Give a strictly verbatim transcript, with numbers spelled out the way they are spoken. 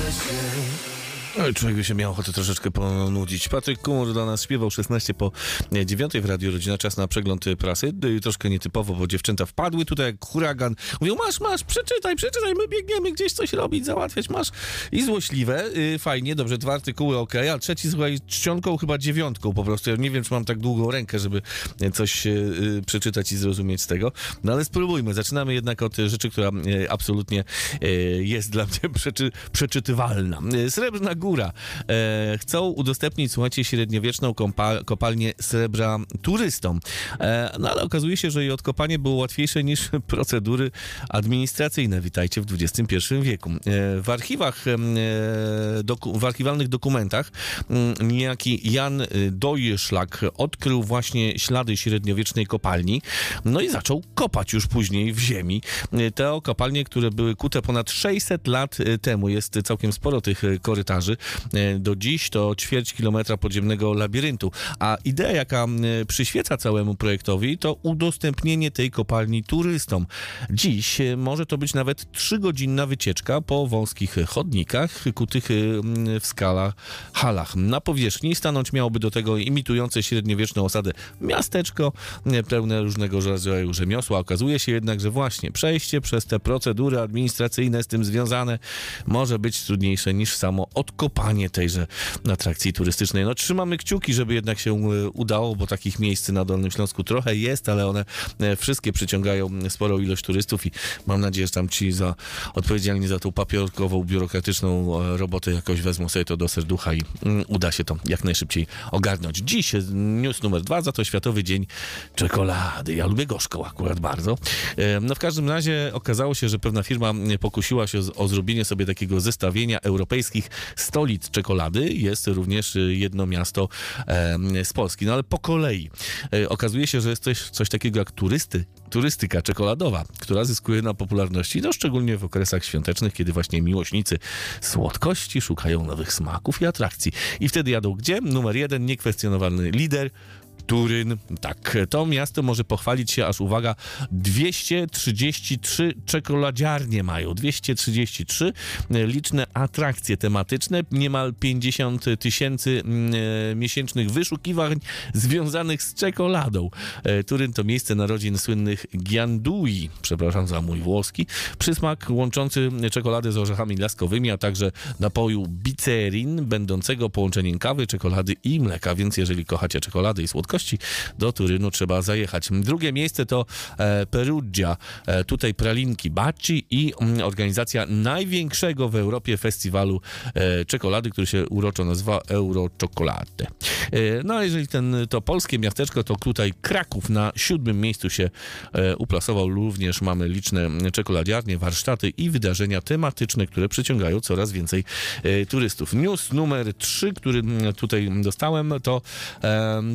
Oj, człowiek by się miał ochotę troszeczkę ponudzić. Patryk Kumur dla nas śpiewał szesnaście po dziewiątej w Radiu Rodzina. Czas na przegląd prasy. Troszkę nietypowo, bo dziewczęta wpadły tutaj jak huragan. Mówią, masz, masz, przeczytaj, przeczytaj, my biegniemy gdzieś coś robić, załatwiać, masz. I złośliwe, yy, fajnie, dobrze, dwa artykuły, okej, okay, a trzeci, słuchaj, czcionką, chyba dziewiątką po prostu. Ja nie wiem, czy mam tak długą rękę, żeby coś yy, przeczytać i zrozumieć z tego. No ale spróbujmy. Zaczynamy jednak od rzeczy, która yy, absolutnie yy, jest dla mnie przeczy, przeczytywalna. Yy, Srebrna Góra. E, chcą udostępnić, słuchajcie, średniowieczną kompa- kopalnię srebra turystom. E, no ale okazuje się, że jej odkopanie było łatwiejsze niż procedury administracyjne. Witajcie w dwudziestym pierwszym wieku. E, w archiwach, e, doku- w archiwalnych dokumentach e, niejaki Jan Dojszlak odkrył właśnie ślady średniowiecznej kopalni, no i zaczął kopać już później w ziemi. E, te kopalnie, które były kute ponad sześćset lat temu. Jest całkiem sporo tych korytarzy. Do dziś to ćwierć kilometra podziemnego labiryntu. A idea, jaka przyświeca całemu projektowi, to udostępnienie tej kopalni turystom. Dziś może to być nawet trzygodzinna wycieczka po wąskich chodnikach kutych w skałach halach. Na powierzchni stanąć miałoby do tego imitujące średniowieczną osadę miasteczko, pełne różnego rodzaju rzemiosła. Okazuje się jednak, że właśnie przejście przez te procedury administracyjne z tym związane może być trudniejsze niż samo odkopanie tejże atrakcji turystycznej. No trzymamy kciuki, żeby jednak się udało, bo takich miejsc na Dolnym Śląsku trochę jest, ale one wszystkie przyciągają sporą ilość turystów i mam nadzieję, że tam ci za odpowiedzialni za tą papierkową, biurokratyczną robotę jakoś wezmą sobie to do serducha i mm, uda się to jak najszybciej ogarnąć. Dziś news numer dwa, za to Światowy Dzień Czekolady. Ja lubię gorzką akurat bardzo. No w każdym razie okazało się, że pewna firma pokusiła się o, o zrobienie sobie takiego zestawienia europejskich stolic czekolady. Jest również jedno miasto e, z Polski. No ale po kolei. E, okazuje się, że jest coś, coś takiego jak turysty, turystyka czekoladowa, która zyskuje na popularności, no szczególnie w okresach świątecznych, kiedy właśnie miłośnicy słodkości szukają nowych smaków i atrakcji. I wtedy jadą gdzie? Numer jeden, niekwestionowalny lider, Turyn. Tak, to miasto może pochwalić się, aż uwaga, dwieście trzydzieści trzy czekoladziarnie mają. dwieście trzydzieści trzy liczne atrakcje tematyczne, niemal pięćdziesiąt tysięcy e, miesięcznych wyszukiwań związanych z czekoladą. E, Turyn to miejsce narodzin słynnych Giandui, przepraszam za mój włoski, przysmak łączący czekoladę z orzechami laskowymi, a także napoju bicerin, będącego połączeniem kawy, czekolady i mleka, więc jeżeli kochacie czekoladę i słodkości, do Turynu trzeba zajechać. Drugie miejsce to e, Perugia. E, tutaj pralinki Bacci i mm, organizacja największego w Europie festiwalu e, czekolady, który się uroczo nazywa Euroczokolate. E, no a jeżeli ten, to polskie miasteczko, to tutaj Kraków na siódmym miejscu się e, uplasował. Również mamy liczne czekoladiarnie, warsztaty i wydarzenia tematyczne, które przyciągają coraz więcej e, turystów. News numer trzy, który tutaj dostałem, to e,